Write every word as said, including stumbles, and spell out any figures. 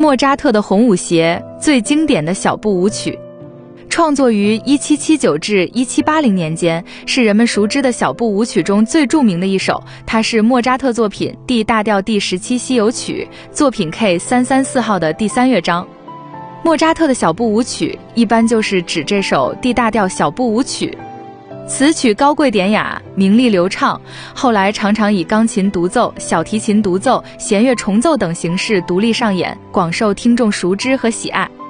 莫扎特的红舞协，最经典的小步舞曲。创作于一七七九至一七八零年间，是人们熟知的小步舞曲中最著名的一首。它是莫扎特作品 D 大调第十七西游曲作品 K 三三四号的第三乐章。莫扎特的小步舞曲一般就是指这首 D 大调小步舞曲。此曲高贵典雅，明丽流畅，后来常常以钢琴独奏、小提琴独奏、弦乐重奏等形式独立上演，广受听众熟知和喜爱。